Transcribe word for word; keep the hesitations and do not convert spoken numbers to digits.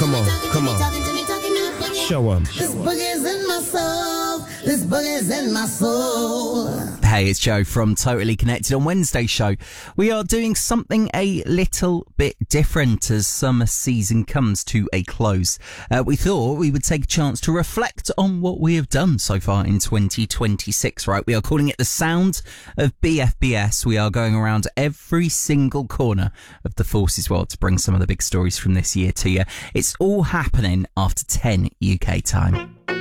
Come on, come on. Show 'em. This boogie's in my soul. This boogie's in my soul. Hey, it's Joe from Totally Connected. On Wednesday's show, we are doing something a little bit different as summer season comes to a close. Uh, we thought we would take a chance to reflect on what we have done so far in twenty twenty-six, right? We are calling it the Sound of B F B S. We are going around every single corner of the Forces world to bring some of the big stories from this year to you. It's all happening after ten U K time.